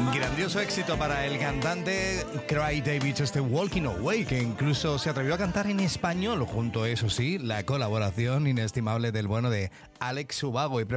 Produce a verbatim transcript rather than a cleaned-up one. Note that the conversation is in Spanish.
Grandioso éxito para el cantante Craig David, este Walking Away, que incluso se atrevió a cantar en español, junto, eso sí, la colaboración inestimable del bueno de Alex Ubago. Y